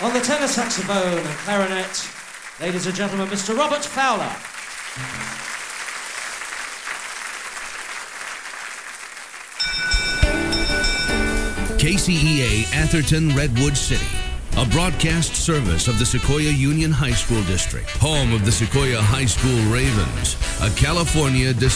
On the tenor saxophone and clarinet, ladies and gentlemen, Mr. Robert Fowler. KCEA Atherton Redwood City, a broadcast service of the Sequoia Union High School District, home of the Sequoia High School Ravens, a California